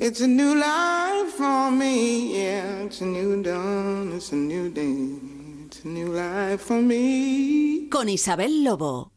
It's a new life for me, yeah. It's a new dawn, it's a new day. It's a new life for me. Con Isabel Lobo.